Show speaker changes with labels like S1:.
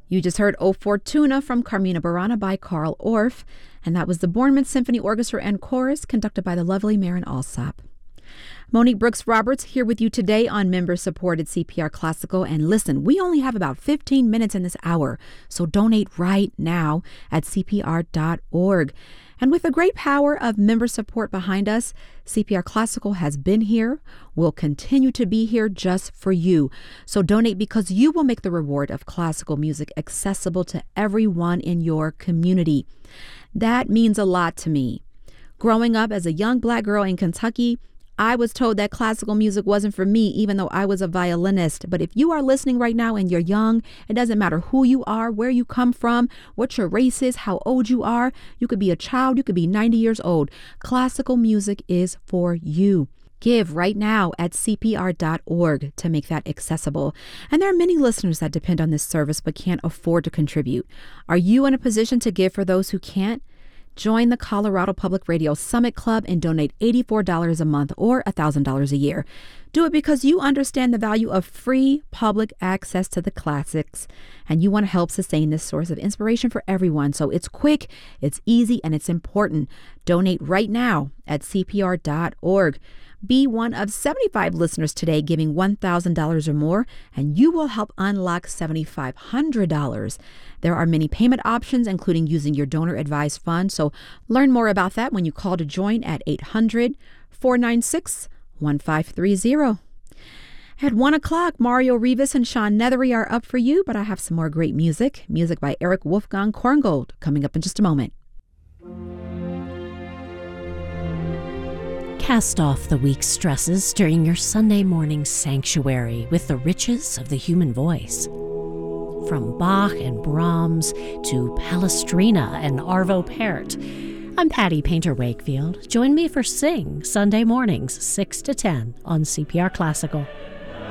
S1: You just heard O Fortuna from Carmina Burana by Carl Orff, and that was the Bournemouth Symphony Orchestra and Chorus conducted by the lovely Maren Alsop. Monique Brooks Roberts here with you today on member-supported CPR Classical. And listen, we only have about 15 minutes in this hour, so donate right now at CPR.org. And with the great power of member support behind us, CPR Classical has been here, will continue to be here just for you. So donate because you will make the reward of classical music accessible to everyone in your community. That means a lot to me. Growing up as a young Black girl in Kentucky, I was told that classical music wasn't for me, even though I was a violinist. But if you are listening right now and you're young, it doesn't matter who you are, where you come from, what your race is, how old you are. You could be a child, you could be 90 years old. Classical music is for you. Give right now at CPR.org to make that accessible. And there are many listeners that depend on this service but can't afford to contribute. Are you in a position to give for those who can't? Join the Colorado Public Radio Summit Club and donate $84 a month or $1,000 a year. Do it because you understand the value of free public access to the classics, and you want to help sustain this source of inspiration for everyone. So it's quick, it's easy, and it's important. Donate right now at CPR.org. Be one of 75 listeners today giving $1,000 or more, and you will help unlock $7,500. There are many payment options, including using your donor-advised fund. So learn more about that when you call to join at 800-496-1530. At 1 o'clock, Mario Rivas and Sean Nethery are up for you, but I have some more great music by Eric Wolfgang Korngold, coming up in just a moment.
S2: Cast off the week's stresses during your Sunday morning sanctuary with the riches of the human voice. From Bach and Brahms to Palestrina and Arvo Pärt, I'm Patty Painter Wakefield. Join me for Sing Sunday mornings, 6 to 10 on CPR Classical.